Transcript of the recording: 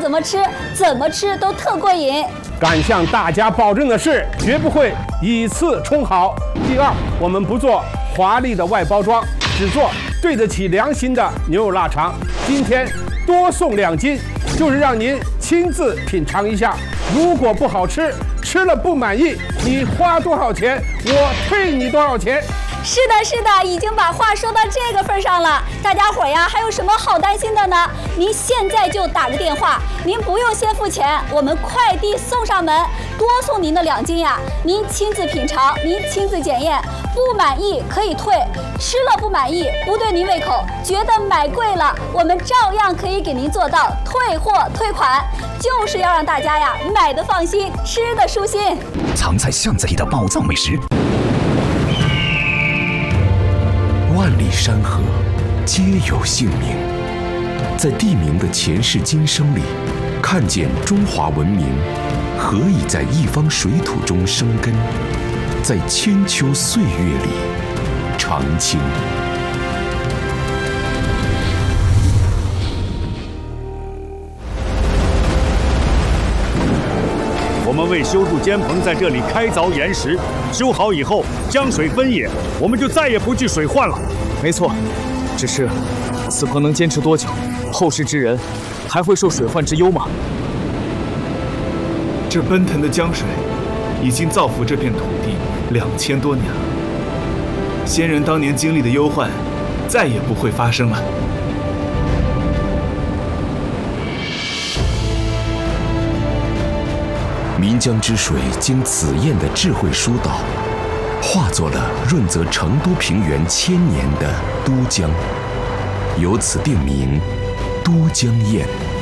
怎么吃，怎么吃都特过瘾。 敢向大家保证的是，绝不会以次充好。第二，我们不做华丽的外包装，只做对得起良心的牛肉腊肠。今天多送2斤，就是让您亲自品尝一下。如果不好吃，吃了不满意，你花多少钱，我退你多少钱。 是的，是的，已经把话说到这个份上了。大家伙呀，还有什么好担心的呢？您现在就打个电话，您不用先付钱，我们快递送上门，多送您的2斤呀。您亲自品尝，您亲自检验，不满意可以退，吃了不满意，不对您胃口，觉得买贵了，我们照样可以给您做到退货退款，就是要让大家呀买的放心，吃的舒心。 藏在巷子里的宝藏美食。万里山河皆有姓名，在地名的前世今生里，看见中华文明何以在一方水土中生根，在千秋岁月里长青。 我们为修筑尖棚，在这里开凿岩石，修好以后江水分野，我们就再也不惧水患了。 没错，只是此棚能坚持多久？后世之人还会受水患之忧吗？ 这奔腾的江水已经造福这片土地2000多年了，先人当年经历的忧患再也不会发生了。 岷江之水经紫燕的智慧疏导，化作了润泽成都平原1000年的都江，由此定名都江堰。